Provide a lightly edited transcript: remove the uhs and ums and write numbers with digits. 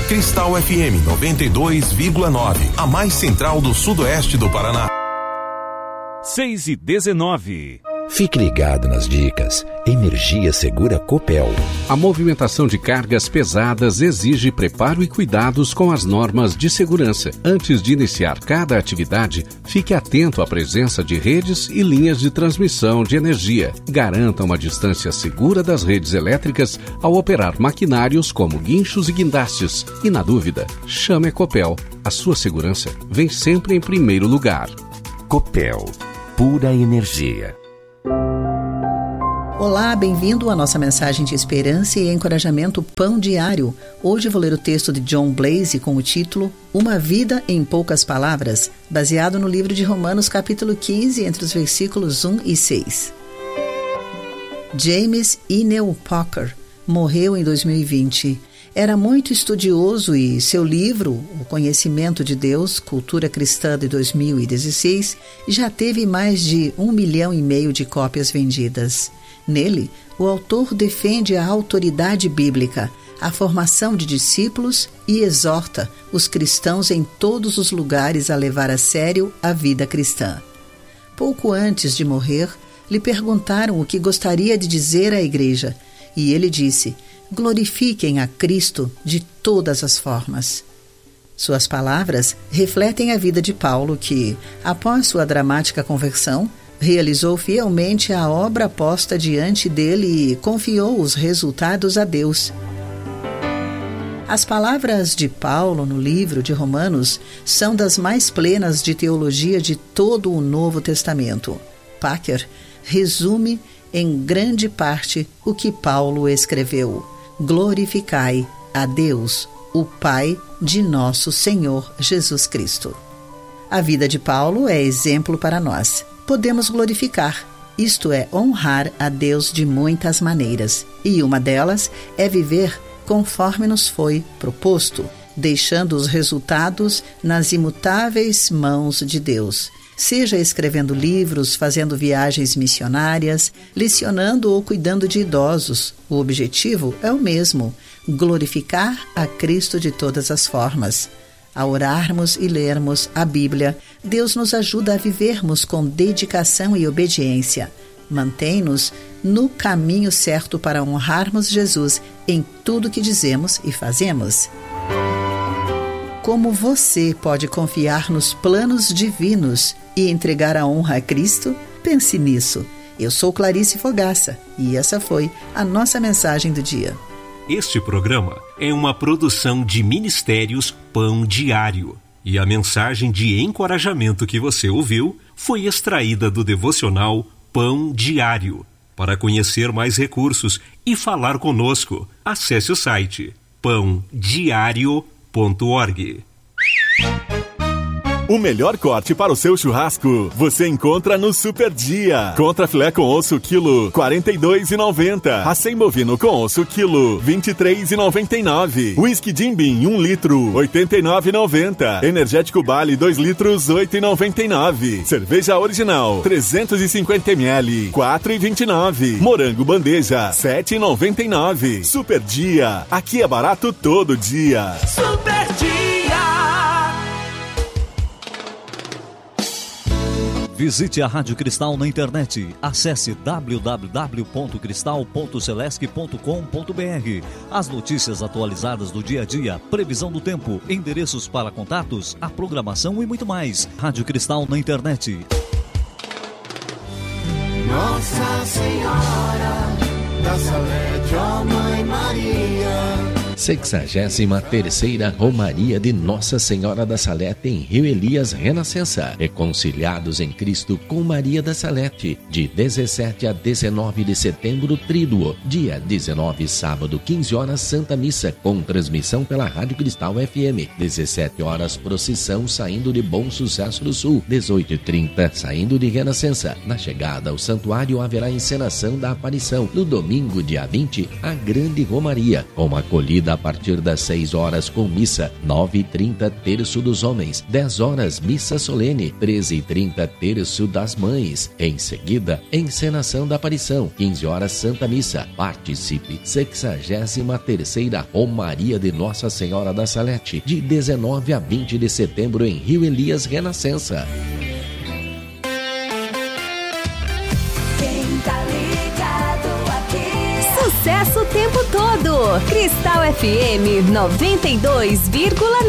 Cristal FM 92,9, a mais central do sudoeste do Paraná. 6:19. Fique ligado nas dicas. Energia Segura Copel. A movimentação de cargas pesadas exige preparo e cuidados com as normas de segurança. Antes de iniciar cada atividade, fique atento à presença de redes e linhas de transmissão de energia. Garanta uma distância segura das redes elétricas ao operar maquinários como guinchos e guindastes. E na dúvida, chame a Copel. A sua segurança vem sempre em primeiro lugar. Copel. Pura energia. Olá, bem-vindo à nossa mensagem de esperança e encorajamento Pão Diário. Hoje vou ler o texto de John Blaze com o título Uma Vida em Poucas Palavras, baseado no livro de Romanos capítulo 15, entre os versículos 1 e 6. James Ineo Parker morreu em 2020. Era muito estudioso e seu livro, O Conhecimento de Deus, Cultura Cristã de 2016, já teve mais de 1,5 milhão de cópias vendidas. Nele, o autor defende a autoridade bíblica, a formação de discípulos e exorta os cristãos em todos os lugares a levar a sério a vida cristã. Pouco antes de morrer, lhe perguntaram o que gostaria de dizer à igreja, e ele disse: glorifiquem a Cristo de todas as formas. Suas palavras refletem a vida de Paulo que, após sua dramática conversão, realizou fielmente a obra posta diante dele e confiou os resultados a Deus. As palavras de Paulo no livro de Romanos são das mais plenas de teologia de todo o Novo Testamento. Parker resume em grande parte o que Paulo escreveu: glorificai a Deus, o Pai de nosso Senhor Jesus Cristo. A vida de Paulo é exemplo para nós. Podemos glorificar, isto é, honrar a Deus de muitas maneiras, e uma delas é viver conforme nos foi proposto, deixando os resultados nas imutáveis mãos de Deus, seja escrevendo livros, fazendo viagens missionárias, lecionando ou cuidando de idosos. O objetivo é o mesmo: glorificar a Cristo de todas as formas. Ao orarmos e lermos a Bíblia, Deus nos ajuda a vivermos com dedicação e obediência. Mantém-nos no caminho certo para honrarmos Jesus em tudo que dizemos e fazemos. Como você pode confiar nos planos divinos e entregar a honra a Cristo? Pense nisso. Eu sou Clarice Fogaça e essa foi a nossa mensagem do dia. Este programa é uma produção de Ministérios Pão Diário. E a mensagem de encorajamento que você ouviu foi extraída do devocional Pão Diário. Para conhecer mais recursos e falar conosco, acesse o site pãodiario.org. O melhor corte para o seu churrasco você encontra no Super Dia. Contra filé com osso quilo R$ 42,90. Acém bovino com osso quilo R$ 23,99. Whisky Jim Beam 1 litro R$ 89,90. Energético Bali 2 litros R$ 8,99. Cerveja original 350 ml R$ 4,29. Morango bandeja R$ 7,99. Super Dia. Aqui é barato todo dia. Super Dia. Visite a Rádio Cristal na internet. Acesse www.cristal.celesc.com.br. As notícias atualizadas do dia a dia, previsão do tempo, endereços para contatos, a programação e muito mais. Rádio Cristal na internet. Nossa Senhora da Salete, ó Mãe Maria. 63ª Romaria de Nossa Senhora da Salete em Rio Elias, Renascença. Reconciliados em Cristo com Maria da Salete. De 17 a 19 de setembro, Tríduo. Dia 19, sábado, 15 horas, Santa Missa, com transmissão pela Rádio Cristal FM. 17 horas, procissão saindo de Bom Sucesso do Sul. 18h30, saindo de Renascença. Na chegada ao santuário haverá encenação da aparição. No domingo, dia 20, a Grande Romaria, com acolhida a partir das 6 horas com missa, 9h30 terço dos homens, 10 horas missa solene, 13h30 terço das mães. Em seguida, encenação da aparição, 15 horas Santa Missa. Participe, 63ª Romaria de Nossa Senhora da Salete, de 19 a 20 de setembro em Rio Elias, Renascença. Sucesso o tempo todo. Cristal FM 92,9.